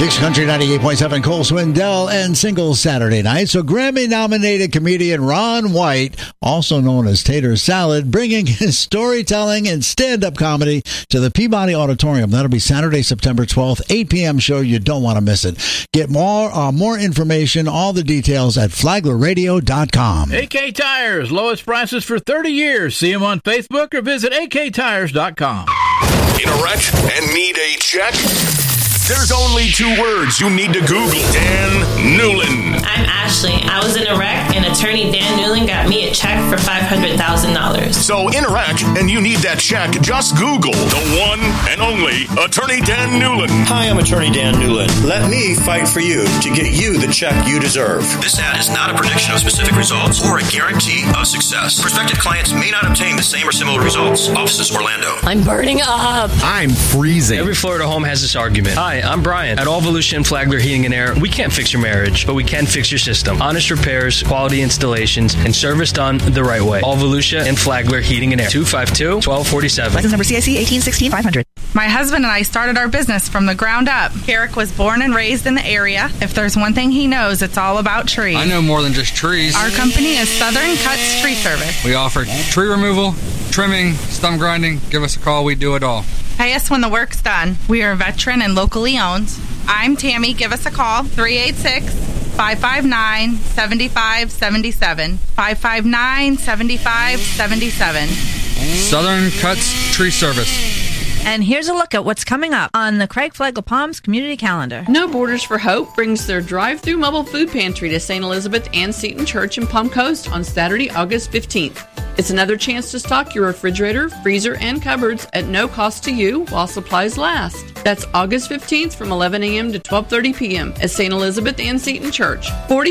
Kicks Country 98.7, Cole Swindell and Singles Saturday night. So Grammy-nominated comedian Ron White, also known as Tater Salad, bringing his storytelling and stand-up comedy to the Peabody Auditorium. That'll be Saturday, September 12th, 8 p.m. show. You don't want to miss it. Get more information, all the details at flaglerradio.com. AK Tires, lowest prices for 30 years. See them on Facebook or visit aktires.com. In a wreck and need a check? There's only two words you need to Google. Dan Newlin. I'm Ashley. I was in a wreck, and attorney Dan Newlin got me a check for $500,000. So in a wreck and you need that check, just Google the one and only attorney Dan Newlin. Hi, I'm attorney Dan Newlin. Let me fight for you to get you the check you deserve. This ad is not a prediction of specific results or a guarantee of success. Prospective clients may not obtain the same or similar results. Offices Orlando. I'm burning up. I'm freezing. Every Florida home has this argument. Hi, I'm Brian. At All Volusia and Flagler Heating and Air, we can't fix your marriage, but we can fix your system. Honest repairs, quality installations, and service done the right way. All Volusia and Flagler Heating and Air. 252-1247. License number CIC 1816-500. My husband and I started our business from the ground up. Carrick was born and raised in the area. If there's one thing he knows, it's all about trees. I know more than just trees. Our company is Southern Cuts Tree Service. We offer tree removal, trimming, stump grinding. Give us a call. We do it all. Pay us when the work's done. We are veteran and locally owned. I'm Tammy. Give us a call. 386-559-7577. 559-7577. Southern Cuts Tree Service. And here's a look at what's coming up on the Craig Flagler Palms Community Calendar. No Borders for Hope brings their drive-through mobile food pantry to St. Elizabeth and Seton Church in Palm Coast on Saturday, August 15th. It's another chance to stock your refrigerator, freezer, and cupboards at no cost to you while supplies last. That's August 15th from 11 a.m. to 12:30 p.m. at St. Elizabeth and Seton Church,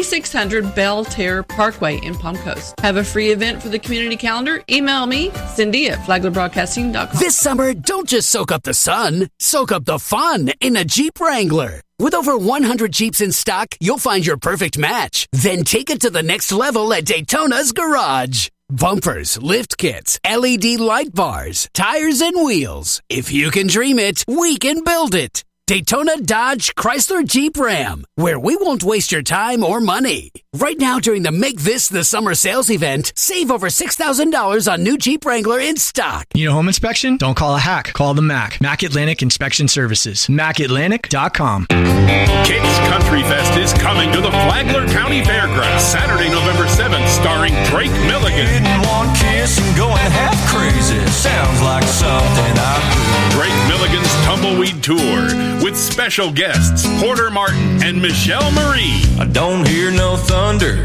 4600 Belle Terre Parkway in Palm Coast. Have a free event for the community calendar? Email me, Cindy at flaglerbroadcasting.com. This summer, don't just soak up the sun, soak up the fun in a Jeep Wrangler. With over 100 Jeeps in stock, you'll find your perfect match. Then take it to the next level at Daytona's Garage. Bumpers, lift kits, LED light bars, tires, and wheels. If you can dream it, we can build it. Daytona Dodge Chrysler Jeep Ram, where we won't waste your time or money. Right now during the Make This the Summer sales event, save over $6,000 on new Jeep Wrangler in stock. Need a home inspection? Don't call a hack. Call the MAC. MAC Atlantic Inspection Services. MacAtlantic.com. Kicks Country Fest is coming to the Flagler County Fairgrounds Saturday, November 7th, starring Drake Milligan. Getting one kiss and going half crazy. Sounds like something I do. Drake Milligan's Tumbleweed Tour with special guests Porter Martin and Michelle Marie. I don't hear no thunder.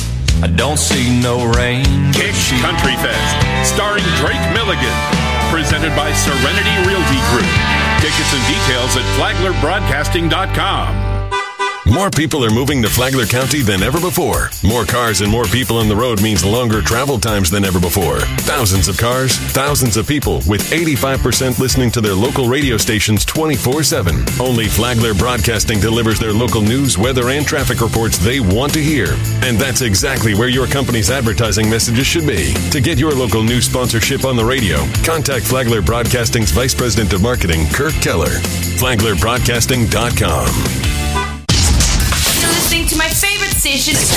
I don't see no rain. Kicks Country Fest, starring Drake Milligan. Presented by Serenity Realty Group. Tickets and details at flaglerbroadcasting.com. More people are moving to Flagler County than ever before. More cars and more people on the road means longer travel times than ever before. Thousands of cars, thousands of people, with 85% listening to their local radio stations 24/7. Only Flagler Broadcasting delivers their local news, weather, and traffic reports they want to hear. And that's exactly where your company's advertising messages should be. To get your local news sponsorship on the radio, contact Flagler Broadcasting's Vice President of Marketing, Kirk Keller. FlaglerBroadcasting.com. You're listening to my favorite station.